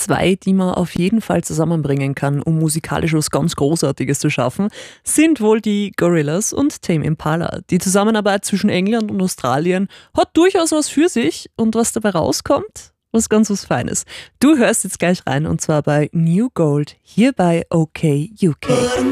Zwei, die man auf jeden Fall zusammenbringen kann, um musikalisch was ganz Großartiges zu schaffen, sind wohl die Gorillaz und Tame Impala. Die Zusammenarbeit zwischen England und Australien hat durchaus was für sich und was dabei rauskommt, was Feines. Du hörst jetzt gleich rein und zwar bei New Gold hier bei OK UK.